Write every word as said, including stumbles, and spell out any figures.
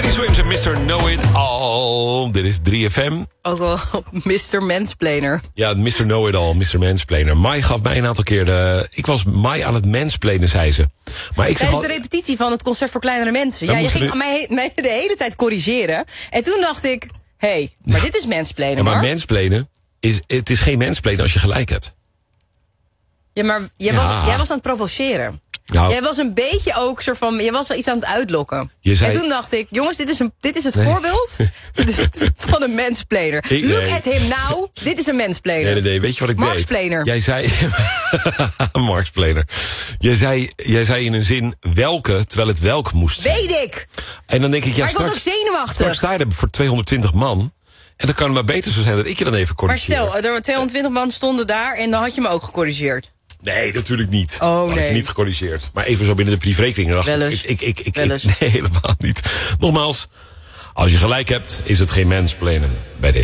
Teddy Swims en mister Know It All. Dit is drie F M. Ook wel mister Mansplainer. Ja, mister Know It All, mister Mansplainer. Mai gaf mij een aantal keer de... Ik was Mai aan het mansplainen, zei ze. Maar ik Tijdens al... de repetitie van het concert voor kleinere mensen. Dan Ja, je moesten ging we- mij, mij de hele tijd corrigeren. En toen dacht ik, hé, hey, maar dit is mansplainen, Ja, maar Mark. mansplainen, is, het is geen mansplainen als je gelijk hebt. Ja, maar jij, Ja. Was, jij was aan het provoceren. Nou, Jij was een beetje ook soort van, je was wel iets aan het uitlokken. Je zei- En toen dacht ik, jongens, dit is, een, dit is het Nee. voorbeeld van een mansplainer. Ik- Look nee. at him now, dit is een mansplainer. nee, nee, nee, weet je wat ik Marksplainer. deed? Jij zei... Marksplainer. Jij zei, jij zei in een zin welke, terwijl het welk moest zijn. Weet ik. En dan denk ik, ja, Maar ik was straks, ook zenuwachtig. straks sta je er voor tweehonderdtwintig man. En dan kan het maar beter zo zijn dat ik je dan even Maar corrigeer. stel, er waren tweehonderdtwintig man stonden daar en dan had je me ook gecorrigeerd. Nee, natuurlijk niet. Oh, Dat had nee. ik niet gecorrigeerd. Maar even zo binnen de privékring. dacht Wel ik, eens. Ik, ik, ik, Wel ik- eens. nee, helemaal niet. Nogmaals, als je gelijk hebt, is het geen mansplainen bij deze.